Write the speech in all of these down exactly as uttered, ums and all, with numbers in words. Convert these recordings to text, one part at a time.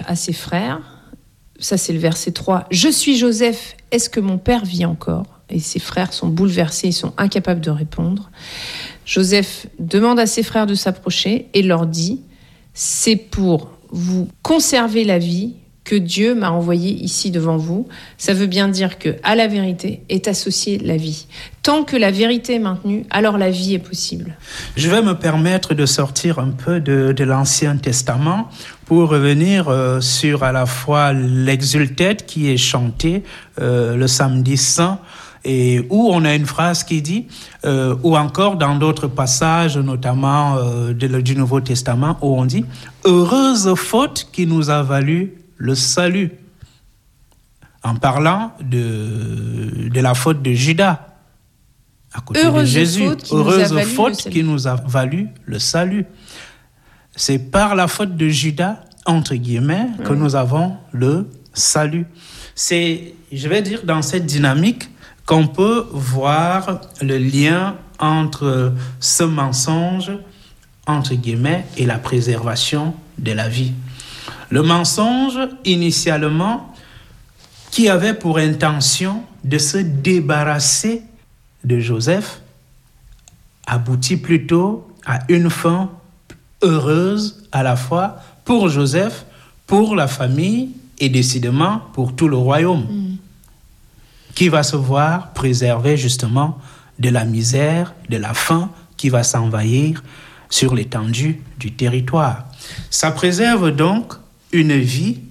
à ses frères, ça c'est le verset trois, « Je suis Joseph, est-ce que mon père vit encore ?» Et ses frères sont bouleversés, ils sont incapables de répondre. Joseph demande à ses frères de s'approcher et leur dit « C'est pour vous conserver la vie que Dieu m'a envoyé ici devant vous. » Ça veut bien dire qu'à la vérité est associée la vie. Tant que la vérité est maintenue, alors la vie est possible. Je vais me permettre de sortir un peu de, de l'Ancien Testament pour revenir euh, sur à la fois l'exultète qui est chanté euh, le samedi saint, et où on a une phrase qui dit, euh, ou encore dans d'autres passages, notamment euh, de, du Nouveau Testament, où on dit « Heureuse faute qui nous a valu le salut », en parlant de, de la faute de Judas à côté Heureuse de Jésus. Faute qui Heureuse nous a valu faute le qui nous a valu le salut. C'est par la faute de Judas, entre guillemets, mmh. que nous avons le salut. C'est, je vais dire, dans cette dynamique qu'on peut voir le lien entre ce mensonge, entre guillemets, et la préservation de la vie. Le mensonge, initialement, qui avait pour intention de se débarrasser de Joseph, aboutit plutôt à une fin heureuse à la fois pour Joseph, pour la famille et décidément pour tout le royaume, mmh. qui va se voir préservé justement de la misère, de la faim qui va s'envahir sur l'étendue du territoire. Ça préserve donc une vie,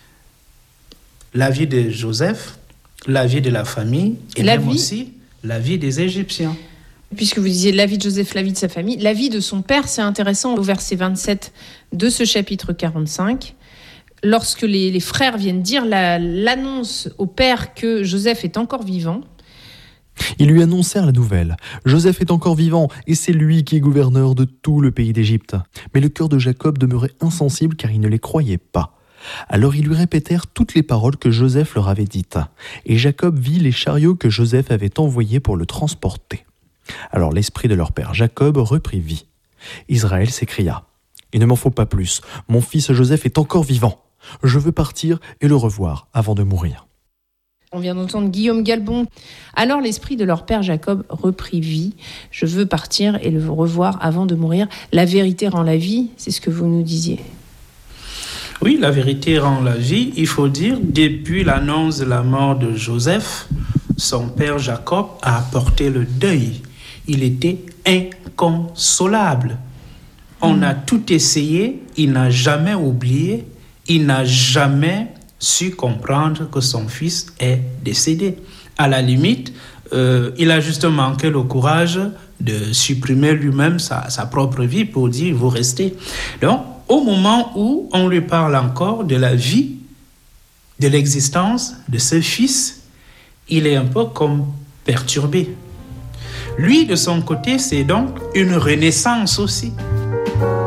la vie de Joseph, la vie de la famille et la même vie... aussi la vie des Égyptiens. Puisque vous disiez la vie de Joseph, la vie de sa famille, la vie de son père, c'est intéressant au verset vingt-sept de ce chapitre quarante-cinq. Lorsque les, les frères viennent dire la, l'annonce au père que Joseph est encore vivant, ils lui annoncèrent la nouvelle. Joseph est encore vivant et c'est lui qui est gouverneur de tout le pays d'Égypte. Mais le cœur de Jacob demeurait insensible car il ne les croyait pas. Alors ils lui répétèrent toutes les paroles que Joseph leur avait dites. Et Jacob vit les chariots que Joseph avait envoyés pour le transporter. Alors l'esprit de leur père Jacob reprit vie. Israël s'écria « Il ne m'en faut pas plus. Mon fils Joseph est encore vivant. Je veux partir et le revoir avant de mourir. » On vient d'entendre Guillaume Galbon. Alors l'esprit de leur père Jacob reprit vie. Je veux partir et le revoir avant de mourir. La vérité rend la vie, c'est ce que vous nous disiez. Oui, la vérité rend la vie. Il faut dire, depuis l'annonce de la mort de Joseph, son père Jacob a apporté le deuil. Il était inconsolable. On mmh. a tout essayé, il n'a jamais oublié, il n'a jamais su comprendre que son fils est décédé. À la limite, euh, il a juste manqué le courage de supprimer lui-même sa, sa propre vie pour dire « vous restez ». Donc, au moment où on lui parle encore de la vie, de l'existence de ce fils, il est un peu comme perturbé. Lui, de son côté, c'est donc une renaissance aussi.